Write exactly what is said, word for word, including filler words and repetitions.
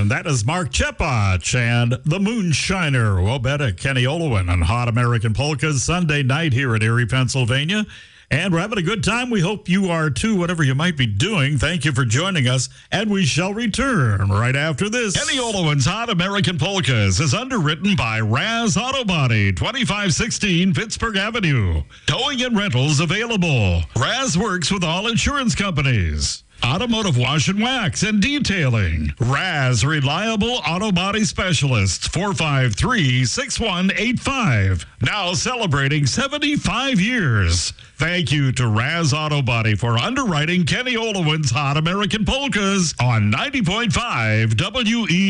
And that is Mark Chepach and the Moonshiner. We'll bet at Kenny Olowin on Hot American Polkas Sunday night here in Erie, Pennsylvania. And we're having a good time. We hope you are too, whatever you might be doing. Thank you for joining us, and we shall return right after this. Kenny Olowin's Hot American Polkas is underwritten by Raz Auto Body, twenty-five sixteen Pittsburgh Avenue. Towing and rentals available. Raz works with all insurance companies. Automotive wash and wax and detailing. Raz Reliable Auto Body Specialists, four five three, six one eight five. Now celebrating seventy-five years. Thank you to Raz Auto Body for underwriting Kenny Olowin's Hot American Polkas on ninety point five W E